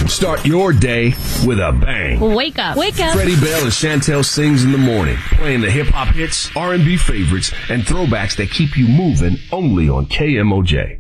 Start your day with a bang. Wake up. Wake up. Freddie Bell and Chantel Sings in the morning, playing the hip-hop hits, R&B favorites, and throwbacks that keep you moving only on KMOJ.